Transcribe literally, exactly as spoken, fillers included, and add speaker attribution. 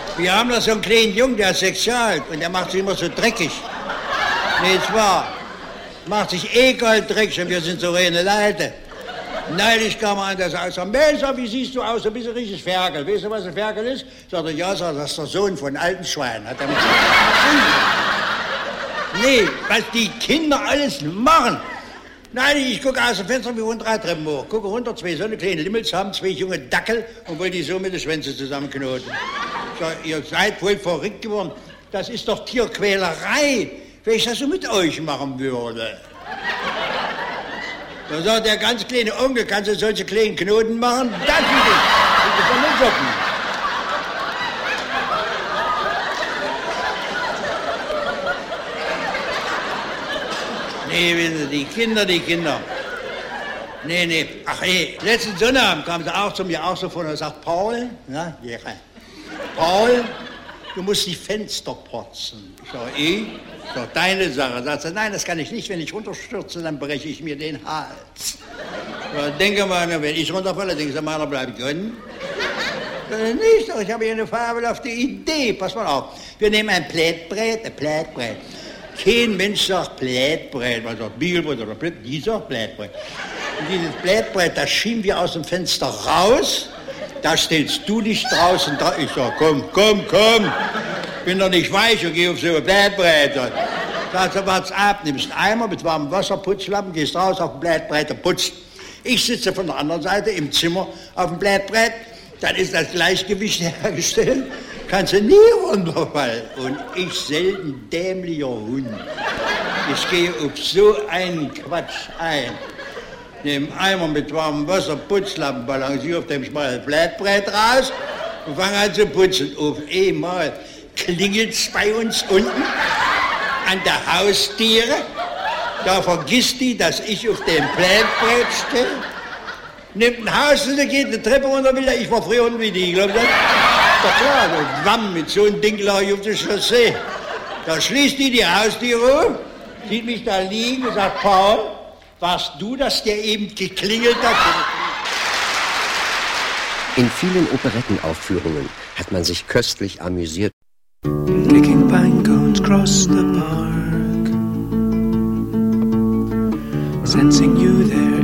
Speaker 1: Wir haben da so einen kleinen Jungen, der ist sechs Jahre alt und der macht sich immer so dreckig. Nee, zwar, macht sich egal dreckig und wir sind so reine Leute. Neulich kam einer, der sagt, Mensch, wie siehst du aus, du bist ein richtiges Ferkel. Weißt du, was ein Ferkel ist? Sagt er, ja, sagt, das ist der Sohn von alten Schwein. Hat er mir gesagt. Nee, was die Kinder alles machen. Nein, ich gucke aus dem Fenster, wir wohnen drei Treppen hoch. Gucke runter, zwei so eine kleine Limmels haben, zwei junge Dackel und wollen die so mit den Schwänzen zusammenknoten. Ich sag, ihr seid wohl verrückt geworden. Das ist doch Tierquälerei, wenn ich das so mit euch machen würde. Da sagt der ganz kleine Onkel, kannst du solche kleinen Knoten machen? Das will ich. Das ist von den Socken. Nee, wissen Sie, die Kinder, die Kinder. Nee, nee, ach nee, letzten Sonnabend kam sie auch zu mir, auch so von und sagt, Paul, na, ja, Paul, du musst die Fenster putzen. Ich sag, ich? Das ist doch deine Sache. Sagt sie, nein, das kann ich nicht, wenn ich runterstürze, dann breche ich mir den Hals. Ja, denke mal, wenn ich runterfalle, denke ich, meiner bleibt drin. Äh, nicht, doch, ich habe hier eine fabelhafte Idee, pass mal auf. Wir nehmen ein Plättbrett, ein Plättbrett. Kein Mensch sagt Plättbrett, man sagt Biegelbrett oder Plätt, die sagt Plättbrett. Und dieses Plättbrett, das schieben wir aus dem Fenster raus, da stellst du dich draußen da. Ich sag, komm, komm, komm, bin doch nicht weich und geh auf so ein Plättbrett. Sagst du, warte ab, nimmst einen Eimer mit warmem Wasser, Putzlappen, gehst raus auf dem Plättbrett und putzt. Ich sitze von der anderen Seite im Zimmer auf dem Plättbrett, dann ist das Gleichgewicht hergestellt. Kannst du nie runterfallen. Und ich selten dämlicher Hund. Ich gehe auf so einen Quatsch ein. Nehme Eimer mit warmem Wasser, Putzlappen, balanciere auf dem schmalen Plättbrett raus und fange an zu putzen. Auf einmal klingelt's bei uns unten an der Haustiere. Da vergisst die, dass ich auf dem Plättbrett stehe. Nimmt ein Haus und geht eine Treppe runter, will ich war früher unten wie die, glaub ich. Doch klar, so Wamm mit so einem Ding lag ich auf der Chaussee. Da schließt die die Haustüre, sieht mich da liegen und sagt, Paul, warst du, dass der eben geklingelt hat?
Speaker 2: In vielen Operettenaufführungen hat man sich köstlich amüsiert.
Speaker 3: Kicking pine cones cross the park, sensing you there.